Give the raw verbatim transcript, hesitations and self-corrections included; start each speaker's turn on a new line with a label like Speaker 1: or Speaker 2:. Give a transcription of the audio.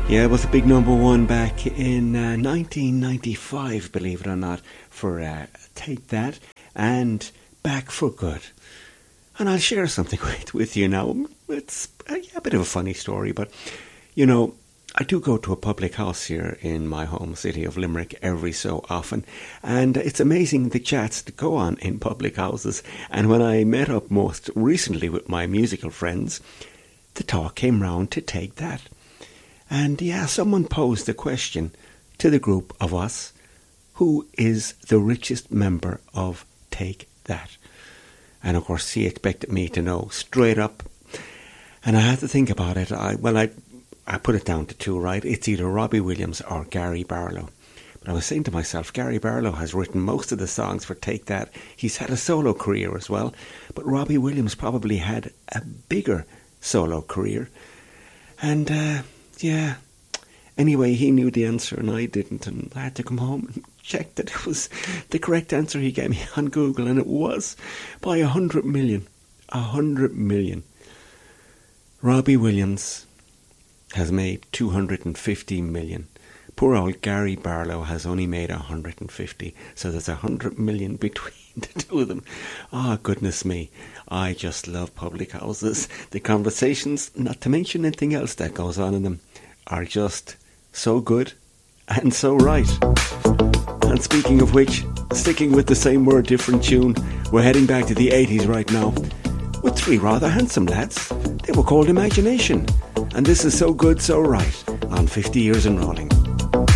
Speaker 1: Yeah, it was a big number one back in uh, nineteen ninety-five, believe it or not, for uh, Take That and Back for Good. And I'll share something with, with you now. It's uh, yeah, a bit of a funny story, but, you know, I do go to a public house here in my home city of Limerick every so often, and it's amazing the chats that go on in public houses. And when I met up most recently with my musical friends, the talk came round to Take That. And yeah, someone posed a question to the group of us: who is the richest member of Take That? And of course, he expected me to know straight up. And I had to think about it. I, well, I, I put it down to two, right? It's either Robbie Williams or Gary Barlow. But I was saying to myself, Gary Barlow has written most of the songs for Take That. He's had a solo career as well. But Robbie Williams probably had a bigger solo career. And, uh, yeah, anyway, he knew the answer and I didn't, and I had to come home and check that it was the correct answer he gave me on Google, and it was by a hundred million. A hundred million. Robbie Williams has made two hundred fifty million. Poor old Gary Barlow has only made one hundred fifty, so there's a hundred million between the two of them. Ah, oh, goodness me. I just love public houses. The conversations, not to mention anything else that goes on in them, are just so good and so right. And speaking of which, sticking with the same word, different tune, we're heading back to the eighties right now with three rather handsome lads. They were called Imagination, and this is So Good So Right on fifty Years and Rolling.